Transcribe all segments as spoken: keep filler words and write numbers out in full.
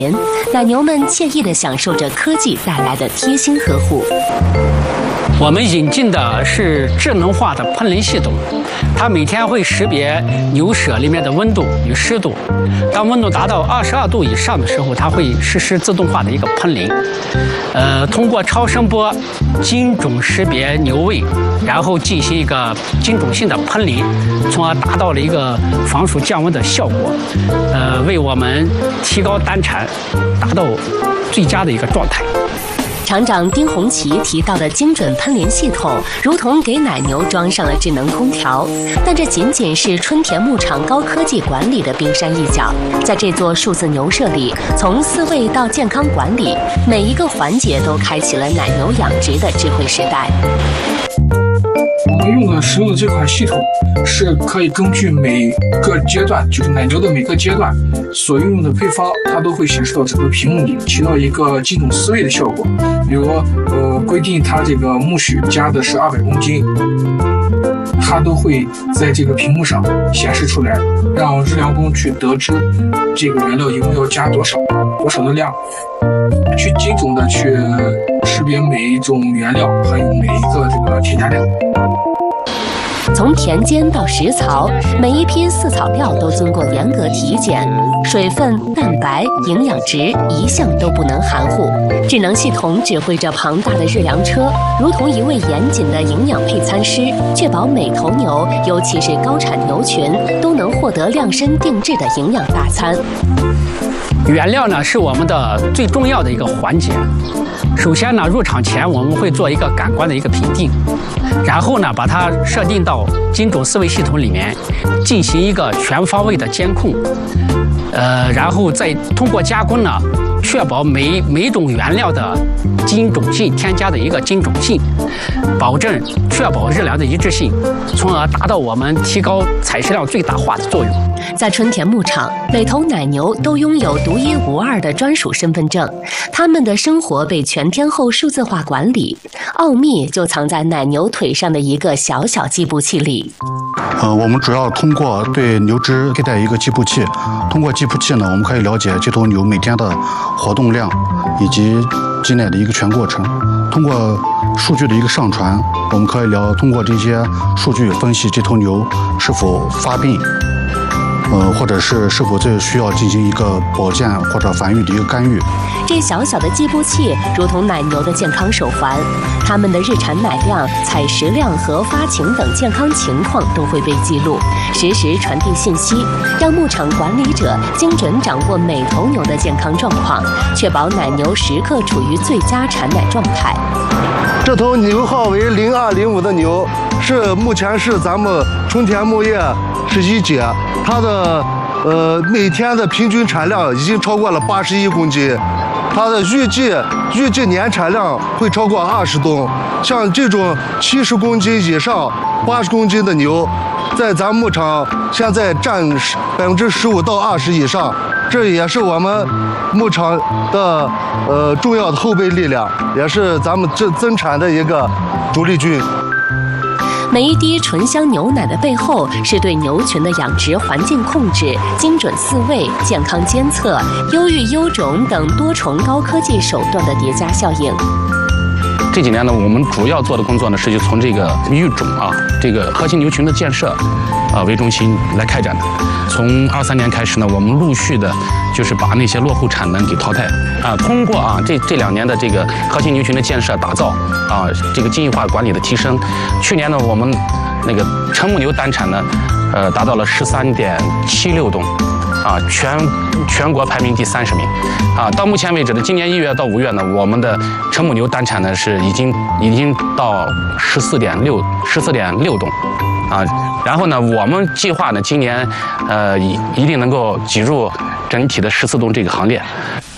奶牛们惬意地享受着科技带来的贴心呵护。 我们引进的是智能化的喷淋系统，它每天会识别牛舍里面的温度与湿度。当温度达到二十二度以上的时候，它会实施自动化的一个喷淋。呃，通过超声波精准识别牛胃，然后进行一个精准性的喷淋，从而达到了一个防暑降温的效果。呃，为我们提高单产达到最佳的一个状态。 厂长丁红旗提到的精准喷淋系统，如同给奶牛装上了智能空调，但这仅仅是春田牧场高科技管理的冰山一角。在这座数字牛舍里，从饲喂到健康管理，每一个环节都开启了奶牛养殖的智慧时代。 我们用的使用的这款系统是可以根据每个阶段，就是奶牛的每个阶段所运用的配方，它都会显示到这个屏幕里，起到一个精准饲喂的效果。比如，呃，规定它这个苜蓿加的是二百公斤，它都会在这个屏幕上显示出来，让日粮工去得知这个原料一共要加多少多少的量，去精准的去识别每一种原料还有每一个这个添加量。 从田间到食槽，每一批饲草料都经过严格体检，水分、蛋白、营养值一项都不能含糊。智能系统指挥着庞大的日粮车，如同一位严谨的营养配餐师，确保每头牛，尤其是高产牛群，都能获得量身定制的营养大餐。 原料呢是我们的最重要的一个环节。首先呢，入场前我们会做一个感官的一个评定，然后呢，把它设定到精准饲喂系统里面，进行一个全方位的监控，呃，然后再通过加工呢，确保每每种原料的精准性添加的一个精准性，保证确保日粮的一致性，从而达到我们提高采食量最大化的作用。 在春田牧场，每头奶牛都拥有独一无二的专属身份证，它们的生活被全天候数字化管理，奥秘就藏在奶牛腿上的一个小小计步器里。 呃，我们主要通过对牛只佩戴一个计步器，通过计步器呢，我们可以了解这头牛每天的活动量以及挤奶的一个全过程。通过数据的一个上传，我们可以了通过这些数据分析这头牛是否发病。呃，或者是是否这需要进行一个保健或者繁育的一个干预。 这小小的计步器如同奶牛的健康手环，它们的日产奶量、采食量和发情等健康情况都会被记录，实时传递信息，让牧场管理者精准掌握每头牛的健康状况，确保奶牛时刻处于最佳产奶状态。 这头牛号为零二零五的牛，是目前是咱们春田牧业十一姐，它的呃每天的平均产量已经超过了八十一公斤，它的预计预计年产量会超过二十吨。像这种七十公斤以上、八十公斤的牛，在咱牧场现在占百分之十五到二十以上，这也是我们牧场的呃重要的后备力量，也是咱们这增产的一个主力军。 每一滴醇香牛奶的背后，是对牛群的养殖环境控制、精准饲喂、健康监测、优育优种等多重高科技手段的叠加效应。 这几年呢，我们主要做的工作呢，是就从这个育种啊，这个核心牛群的建设啊为中心来开展的。从二三年开始呢，我们陆续的，就是把那些落后产能给淘汰啊，通过啊这这两年的这个核心牛群的建设打造啊，这个精益化管理的提升，去年呢，我们那个成母牛单产呢，呃，达到了十三点七六吨。啊，全全国排名第三十名，啊，到目前为止的今年一月到五月呢，我们的成母牛单产呢是已经已经到十四点六十四点六吨，啊，然后呢，我们计划呢今年呃一一定能够挤入整体的十四吨这个行列。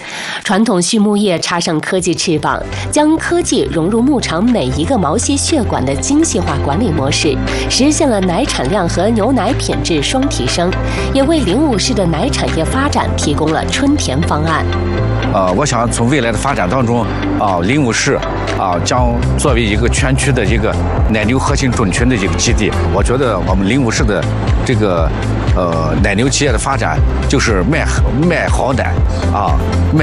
传统畜牧业插上科技翅膀，将科技融入牧场每一个毛细血管的精细化管理模式，实现了奶产量和牛奶品质双提升，也为灵武市的奶产业发展提供了春田方案。 呃，我想从未来的发展当中，啊，灵武市啊将作为一个全区的一个奶牛核心种群的一个基地。我觉得我们灵武市的这个呃奶牛企业的发展，就是卖卖好奶啊，卖。